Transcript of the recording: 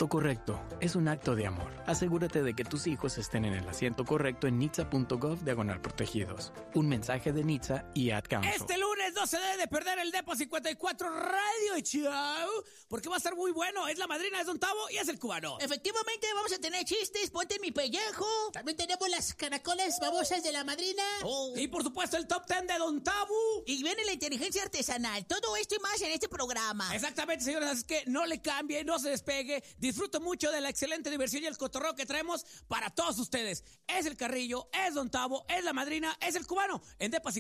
asiento correcto es un acto de amor. Asegúrate de que tus hijos estén en el asiento correcto en nitsa.gov/protegidos. Un mensaje de Nitsa y Ad Council. Este lunes no se debe de perder el Depo 54 Radio Show, porque va a estar muy bueno. Es la madrina, es Don Tavo y es el cubano. Efectivamente, vamos a tener chistes, ponte en mi pellejo. También tenemos las caracolas babosas de la madrina. Y por supuesto el Top 10 de Don Tavo. Y viene la inteligencia artesanal. Todo esto y más en este programa. Exactamente, señores, así que no le cambie, no se despegue. Disfruto mucho de la excelente diversión y el cotorreo que traemos para todos ustedes. Es el Carrillo, es Don Tavo, es la madrina, es el cubano. En Depa 54.